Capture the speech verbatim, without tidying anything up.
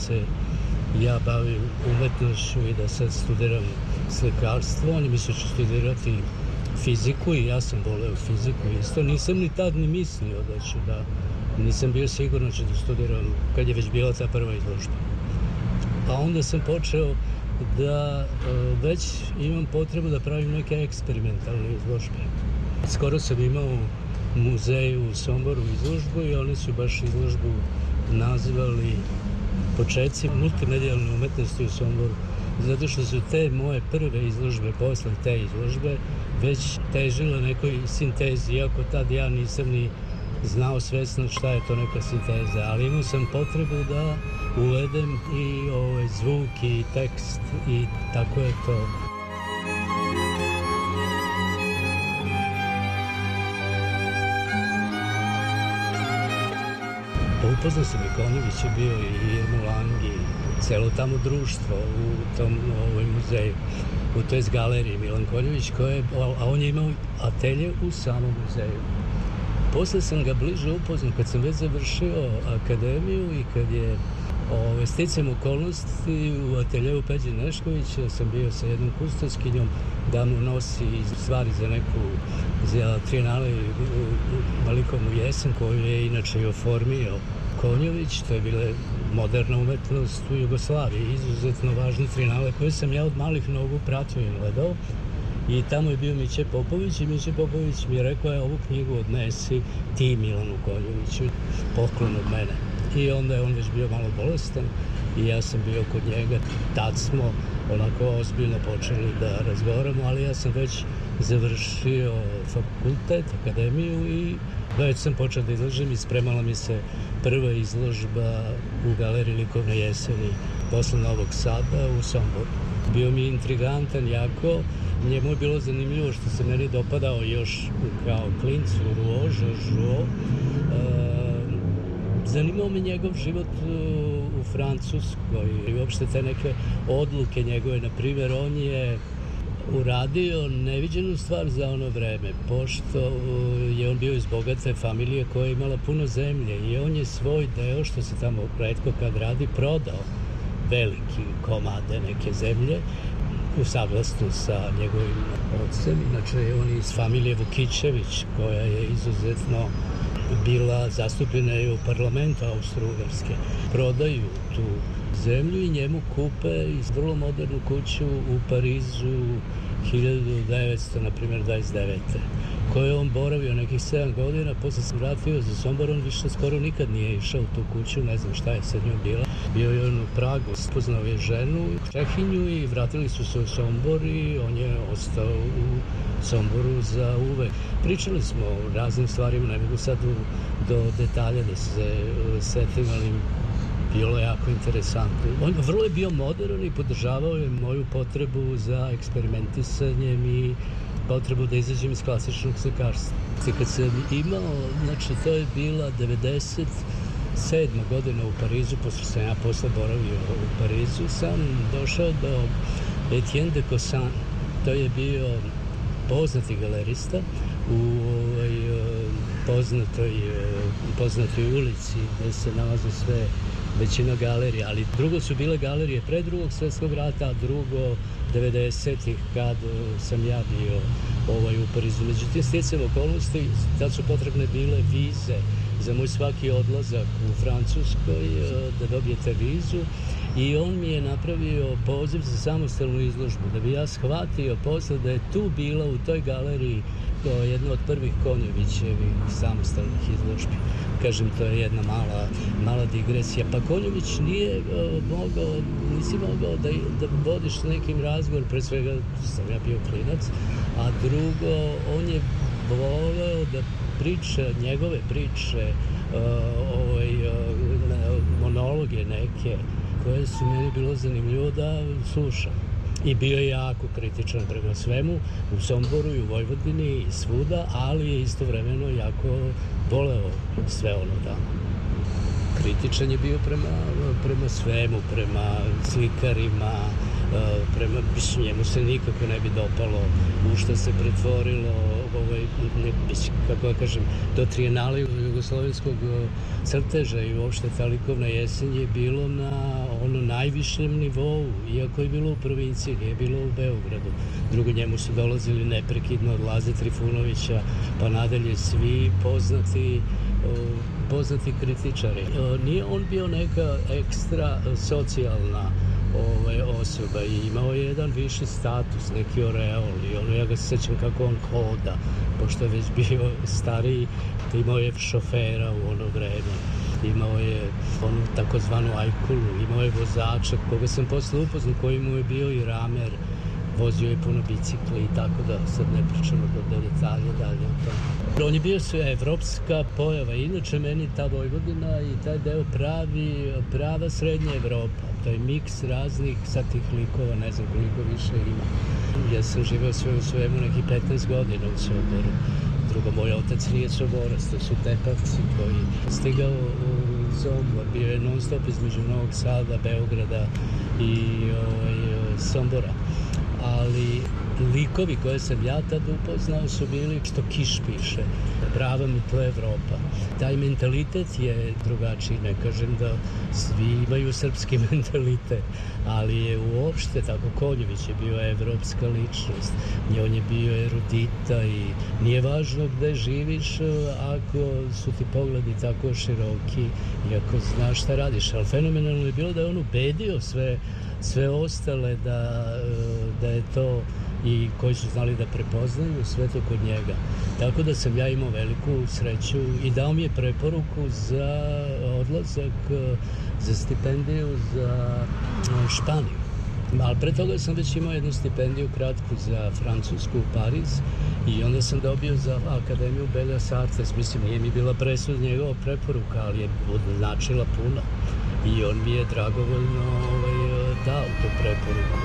se ja bavim umetnošću i da sad studiram slikarstvo. Oni misle da ću studirati fiziku i ja sam voleo fiziku isto. Nisam ni tad ni mislio da ću da... Nisam bio siguran da ću da studiram kad je već bila ta prva izložba. A onda sam počeo da već imam potrebu da pravim neke eksperimentalne izložbe. Skoro sam imao u muzeju u Somboru izložbu i oni su baš izložbu nazvali početci multimedijalne umetnosti u Somboru, zato što su te moje prve izložbe posle te izložbe već težile nekoj sintezi, iako tad ja nisam ni znao svesno šta je to neka sinteza, ali imao sam potrebu da uvedem i ovaj zvuk i tekst i tako je to. Upoznao sam i Konjović je bio i Irmu Lang i celo tamo društvo u tom ovaj muzeju, u toj galeriji Milan Konjović, koje, a on je imao atelje u samom muzeju. Posle sam ga bliže upoznao kad sam već završio akademiju i kad je ove, sticam okolnosti u ateljevu Peđe Neškovića sam bio sa jednom kustoskinjom da mu nosi stvari za neku za trinale u likovnu jesen koju je inače i oformio Konjović. To je bila moderna umetnost u Jugoslaviji, izuzetno važne trinale koje sam ja od malih nogu pratio i gledao. I tamo je bio Miće Popović i Miće Popović mi je rekao, je ovu knjigu odnesi ti Milanu Konjoviću, poklon od mene. I onda je on već bio malo bolestan i ja sam bio kod njega. Tad smo onako ozbiljno počeli da razgovaramo, ali ja sam već završio fakultet, akademiju i već sam počeo da izlažem i spremala mi se prva izložba u galeriji likovne jeseni posle Novog Sada u Somboru. Bio mi intrigantan jako. Njemu je bilo zanimljivo što se meni dopadao još kao klincu Rouault, Georges Rouault. Zanimao me njegov život u Francuskoj i uopšte te neke odluke njegove. Na primjer, on je uradio neviđenu stvar za ono vreme, pošto je on bio iz bogate familije koja je imala puno zemlje i on je svoj deo, što se tamo retko kad radi, prodao veliki komade neke zemlje u saglasnu sa njegovim ocem. Inače, on je iz familije Vukićević, koja je izuzetno bila zastupljena i u parlamentu Austro-Ugarske. Prodaju tu zemlju i njemu kupe iz vrlo modernu kuću u Parizu hiljadu devetsto dvadeset devete koje je on boravio nekih sedam godina. Posle se vratio za Sombor, on više skoro nikad nije išao u tu kuću, ne znam šta je sa njom bila. Bio je on u Pragu, spoznao je ženu, Čehinju i vratili su se u Sombor i on je ostao u Somboru za uvek. Pričali smo o raznim stvarima, ne mogu sad do detalja da se setim, ali bilo je jako interesantno. On vrlo je bio modern i podržavao je moju potrebu za eksperimentisanjem i potrebu da izađem iz klasičnog slikarstva. Kad sam imao, znači to je bila devedeset sedma godina u Parizu, posle sam ja posle boravio u Parizu, sam došao do Etienne de Cossan. To je bio poznati galerista u ovaj, poznatoj, poznatoj ulici gde se nalaze sve većina galerija, ali drugo su bile galerije pre drugog svjetskog rata, a drugo devedesetih kad sam ja bio ovaj, u Parizu. Međutim, stjecajem okolnosti, tad su potrebne bile vize za moj svaki odlazak u Francuskoj, da dobijete vizu, i on mi je napravio poziv za samostalnu izložbu, da bi ja shvatio posle da je tu bila u toj galeriji jedna od prvih Konjovićevih samostalnih izložbi. Kažem, to je jedna mala, mala digresija. Pa Konjović nije uh, mogao, nisi mogao da, da vodiš s nekim razgovor, pre svega sam ja bio klinac, a drugo, on je voleo da priče, njegove priče, uh, ovaj, uh, monologe neke, koje su meni bilo zanimljivo da slušam. I bio je jako kritičan prema svemu, u Somboru i u Vojvodini i svuda, ali je istovremeno jako voleo sve ono tamo. Kritičan je bio prema, prema svemu, prema slikarima, prema, mislim, njemu se nikako ne bi dopalo u što se pretvorilo ovaj, ne, mislim, kako ja kažem, do trijenale jugoslovenskog crteža i uopšte ta likovna jesen je bilo na ono najvišem nivou, iako je bilo u provinciji, nije bilo u Beogradu. Drugo, njemu su dolazili neprekidno od Laze Trifunovića pa nadalje svi poznati poznati kritičari. Nije on bio neka ekstra socijalna ovaj, osoba i imao je jedan viši status, neki oreol i ono, ja ga se sećam kako on hoda, pošto je već bio stariji, imao je šofera u ono vreme, imao je onu takozvanu ajkulu, imao je vozača koga sam posle upoznao, koji mu je bio i ramer, vozio je puno bicikli i tako da sad ne pričamo do detalje dalje o tome. On je bio sve evropska pojava, inače meni ta Vojvodina i taj deo pravi, prava srednja Evropa, taj miks raznih sad tih likova, ne znam koliko više ima. Ja sam živeo sve u svemu nekih petnaest godina u Somboru. Drugo, moj otac nije Somborac, to su Tepavci koji stigao u Sombor, bio je non stop između Novog Sada, Beograda i ovaj, Sombora. Ali likovi koje sam ja tad upoznao su bili što kiš piše, prava mi to Evropa. Taj mentalitet je drugačiji, ne kažem da svi imaju srpski mentalitet, ali je uopšte tako, Konjović je bio evropska ličnost, on je bio erudita i nije važno gde živiš ako su ti pogledi tako široki i ako znaš šta radiš, ali fenomenalno je bilo da je on ubedio sve sve ostale da, da je to i koji su znali da prepoznaju sve to kod njega. Tako da sam ja imao veliku sreću i dao mi je preporuku za odlazak, za stipendiju za Španiju. Ali pre toga sam već imao jednu stipendiju kratku za Francusku u Pariz i onda sam dobio za Akademiju Bellas Artes. Mislim, nije mi bila presud njegova preporuka, ali je značila puno. I on mi je dragovoljno ovaj, dao tu preporuku.